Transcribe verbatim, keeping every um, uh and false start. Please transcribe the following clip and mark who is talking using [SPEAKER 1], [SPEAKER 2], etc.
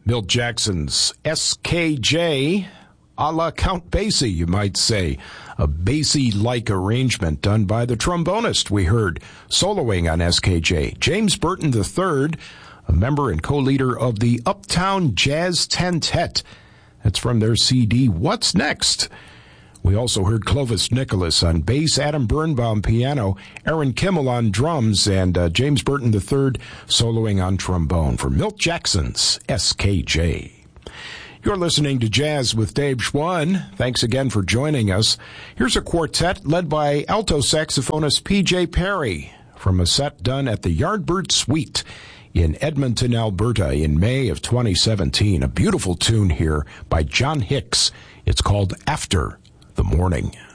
[SPEAKER 1] Milt Jackson's S K J, a la Count Basie, you might say. A Basie-like arrangement done by the trombonist we heard soloing on S K J. James Burton the third, a member and co-leader of the Uptown Jazz Tentet. That's from their C D, What's Next? We also heard Clovis Nicholas on bass, Adam Birnbaum piano, Aaron Kimmel on drums, and uh, James Burton the third soloing on trombone for Milt Jackson's S K J. You're listening to Jazz with Dave Schwann. Thanks again for joining us. Here's a quartet led by alto saxophonist P J Perry from a set done at the Yardbird Suite in Edmonton, Alberta in May of twenty seventeen. A beautiful tune here by John Hicks. It's called After the Morning.